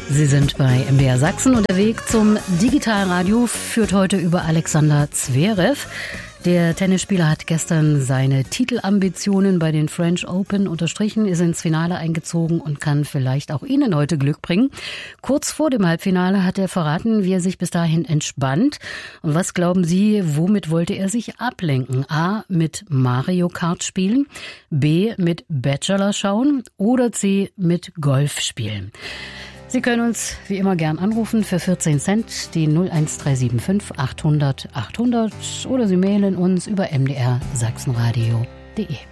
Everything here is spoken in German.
Sie sind bei MDR Sachsen und der Weg zum Digitalradio führt heute über Alexander Zverev. Der Tennisspieler hat gestern seine Titelambitionen bei den French Open unterstrichen, ist ins Finale eingezogen und kann vielleicht auch Ihnen heute Glück bringen. Kurz vor dem Halbfinale hat er verraten, wie er sich bis dahin entspannt. Und was glauben Sie, womit wollte er sich ablenken? A, mit Mario Kart spielen, B, mit Bachelor schauen oder C, mit Golf spielen? Sie können uns wie immer gern anrufen für 14 Cent, die 01375 800 800 oder Sie mailen uns über mdrsachsenradio.de.